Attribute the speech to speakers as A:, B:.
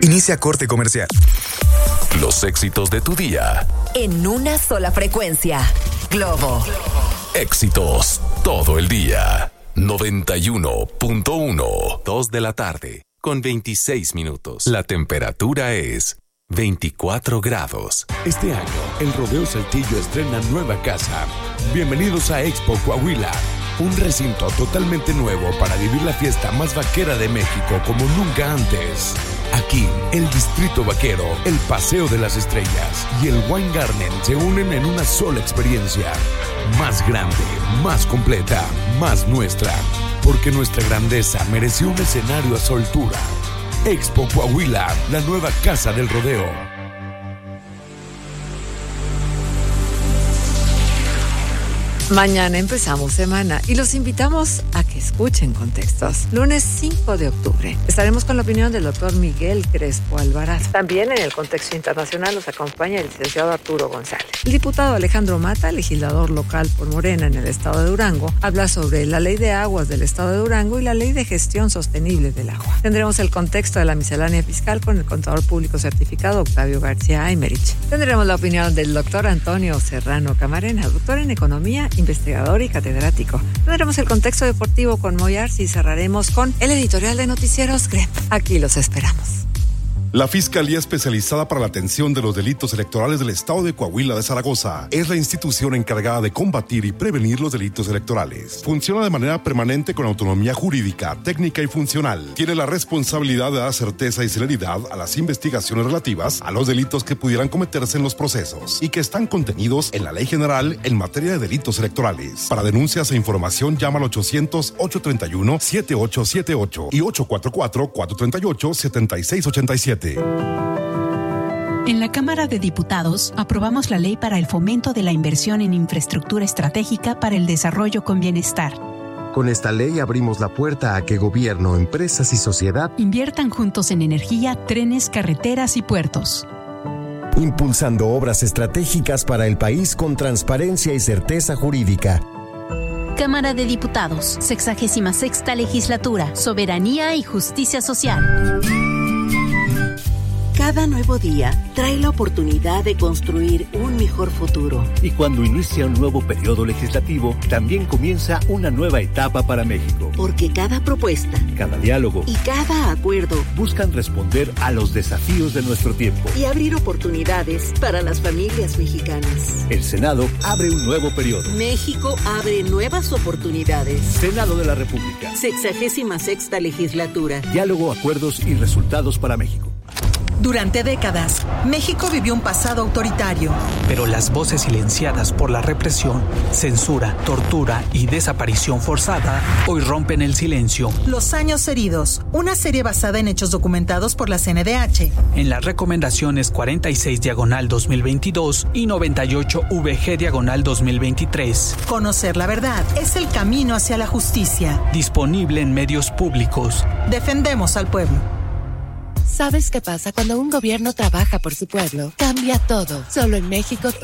A: Inicia corte comercial.
B: Los éxitos de tu día.
C: En una sola frecuencia. Globo.
B: Éxitos todo el día. 91.1. 2 de la tarde, con 26 minutos. La temperatura es 24 grados.
D: Este año, el Rodeo Saltillo estrena nueva casa. Bienvenidos a Expo Coahuila. Un recinto totalmente nuevo para vivir la fiesta más vaquera de México como nunca antes. Aquí, el Distrito Vaquero, el Paseo de las Estrellas y el Wine Garden se unen en una sola experiencia. Más grande, más completa, más nuestra. Porque nuestra grandeza mereció un escenario a su altura. Expo Coahuila, la nueva casa del rodeo.
E: Mañana empezamos semana y los invitamos a que escuchen Contextos. Lunes 5 de octubre estaremos con la opinión del doctor Miguel Crespo Alvarado. También en el contexto internacional nos acompaña el licenciado Arturo González. El diputado Alejandro Mata, legislador local por Morena en el estado de Durango, habla sobre la ley de aguas del estado de Durango y la ley de gestión sostenible del agua. Tendremos el contexto de la miscelánea fiscal con el contador público certificado Octavio García Aymerich. Tendremos la opinión del doctor Antonio Serrano Camarena, doctor en economía, investigador y catedrático. Tendremos el contexto deportivo con Moy Arce y cerraremos con el editorial de noticieros GREP. Aquí los esperamos.
F: La Fiscalía Especializada para la Atención de los Delitos Electorales del Estado de Coahuila de Zaragoza es la institución encargada de combatir y prevenir los delitos electorales. Funciona de manera permanente con autonomía jurídica, técnica y funcional. Tiene la responsabilidad de dar certeza y celeridad a las investigaciones relativas a los delitos que pudieran cometerse en los procesos y que están contenidos en la Ley General en materia de delitos electorales. Para denuncias e información llama al 800-831-7878 y 844-438-7687.
G: En la Cámara de Diputados aprobamos la ley para el fomento de la inversión en infraestructura estratégica para el desarrollo con bienestar.
H: Con esta ley abrimos la puerta a que gobierno, empresas y sociedad
G: inviertan juntos en energía, trenes, carreteras y puertos.
H: Impulsando obras estratégicas para el país con transparencia y certeza jurídica.
I: Cámara de Diputados, 66ª Legislatura, Soberanía y Justicia Social.
J: Cada nuevo día trae la oportunidad de construir un mejor futuro.
K: Y cuando inicia un nuevo periodo legislativo, también comienza una nueva etapa para México.
J: Porque cada propuesta,
K: cada diálogo
J: y cada acuerdo
K: buscan responder a los desafíos de nuestro tiempo
J: y abrir oportunidades para las familias mexicanas.
K: El Senado abre un nuevo periodo.
J: México abre nuevas oportunidades.
K: Senado de la República.
J: 66ª Legislatura.
K: Diálogo, acuerdos y resultados para México.
L: Durante décadas, México vivió un pasado autoritario.
M: Pero las voces silenciadas por la represión, censura, tortura y desaparición forzada hoy rompen el silencio.
L: Los años heridos, una serie basada en hechos documentados por la CNDH.
M: En las recomendaciones 46/2022 y 98/VG/2023.
L: Conocer la verdad es el camino hacia la justicia.
M: Disponible en medios públicos.
L: Defendemos al pueblo.
N: ¿Sabes qué pasa cuando un gobierno trabaja por su pueblo? Cambia todo. Solo en México